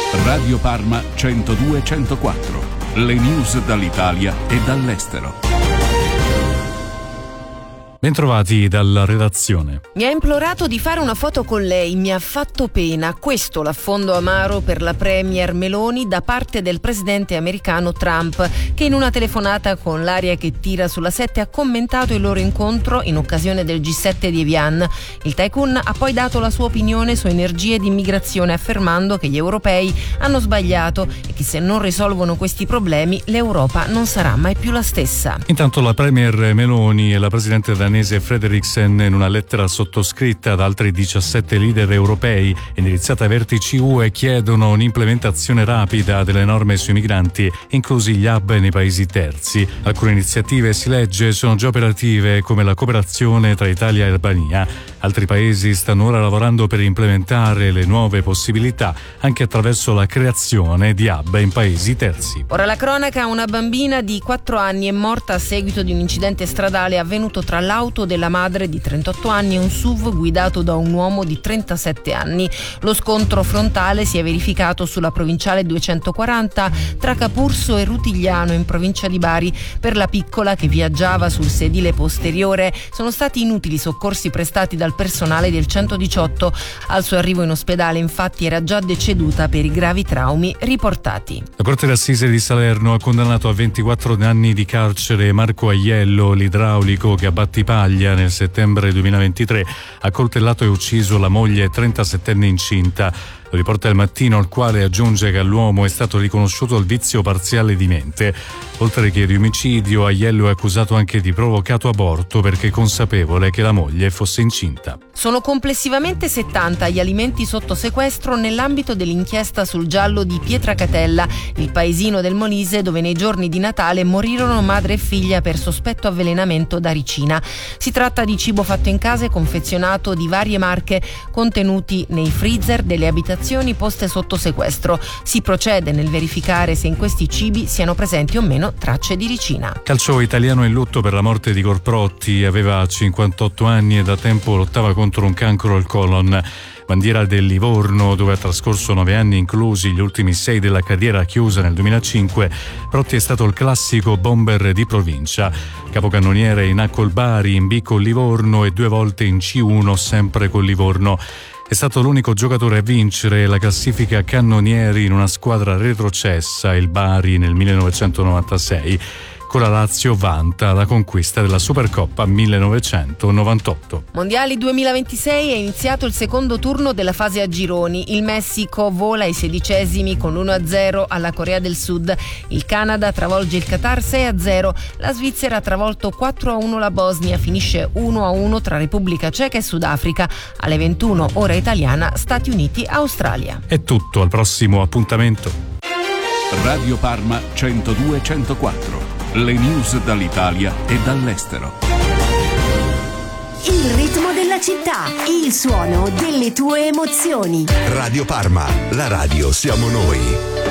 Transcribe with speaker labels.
Speaker 1: Radio Parma 102-104. Le news dall'Italia e dall'estero.
Speaker 2: Bentrovati dalla redazione.
Speaker 3: Mi ha implorato di fare una foto con lei, mi ha fatto pena. Questo l'affondo amaro per la premier Meloni da parte del presidente americano Trump, che in una telefonata con l'aria che tira sulla 7 ha commentato il loro incontro in occasione del G7 di Evian. Il tycoon ha poi dato la sua opinione su energie ed immigrazione, affermando che gli europei hanno sbagliato e che se non risolvono questi problemi l'Europa non sarà mai più la stessa.
Speaker 2: Intanto la premier Meloni e la presidente danese Frederiksen, in una lettera sottoscritta da altri 17 leader europei indirizzata ai vertici UE, chiedono un'implementazione rapida delle norme sui migranti, inclusi gli hub nei paesi terzi. Alcune iniziative, si legge, sono già operative, come la cooperazione tra Italia e Albania. Altri paesi stanno ora lavorando per implementare le nuove possibilità anche attraverso la creazione di hub in paesi terzi.
Speaker 3: Ora la cronaca: una bambina di 4 anni è morta a seguito di un incidente stradale avvenuto tra l'auto della madre di 38 anni e un SUV guidato da un uomo di 37 anni. Lo scontro frontale si è verificato sulla provinciale 240 tra Capurso e Rutigliano, in provincia di Bari. Per la piccola, che viaggiava sul sedile posteriore, sono stati inutili soccorsi prestati dal personale del 118. Al suo arrivo in ospedale, infatti, era già deceduta per i gravi traumi riportati.
Speaker 2: La Corte d'Assise di Salerno ha condannato a 24 anni di carcere Marco Aiello, l'idraulico che a Battipaglia nel settembre 2023 ha coltellato e ucciso la moglie 37enne incinta. Lo riporta Il Mattino, al quale aggiunge che all'uomo è stato riconosciuto il vizio parziale di mente. Oltre che di omicidio, Aiello è accusato anche di provocato aborto perché consapevole che la moglie fosse incinta.
Speaker 3: Sono complessivamente 70 gli alimenti sotto sequestro nell'ambito dell'inchiesta sul giallo di Pietracatella, il paesino del Molise dove nei giorni di Natale morirono madre e figlia per sospetto avvelenamento da ricina. Si tratta di cibo fatto in casa e confezionato di varie marche, contenuti nei freezer delle abitazioni poste sotto sequestro. Si procede nel verificare se in questi cibi siano presenti o meno tracce di ricina.
Speaker 2: Calcio italiano in lutto per la morte di Corprotti. Aveva 58 anni e da tempo lottava contro un cancro al colon. Bandiera del Livorno, dove ha trascorso 9 anni, inclusi gli ultimi 6 della carriera chiusa nel 2005, Protti è stato il classico bomber di provincia. Capocannoniere in A col Bari, in B col Livorno e 2 volte in C1 sempre col Livorno. È stato l'unico giocatore a vincere la classifica cannonieri in una squadra retrocessa, il Bari, nel 1996. Con la Lazio vanta la conquista della Supercoppa 1998.
Speaker 3: Mondiali 2026 è iniziato il secondo turno della fase a gironi. Il Messico vola ai 16esimi con l'1-0 alla Corea del Sud. Il Canada travolge il Qatar 6-0. La Svizzera ha travolto 4-1 la Bosnia. Finisce 1-1 tra Repubblica Ceca e Sudafrica. Alle 21 ora italiana, Stati Uniti-Australia.
Speaker 2: È tutto, al prossimo appuntamento.
Speaker 1: Radio Parma 102-104. Le news dall'Italia e dall'estero.
Speaker 4: Il ritmo della città, il suono delle tue emozioni.
Speaker 5: Radio Parma, la radio siamo noi.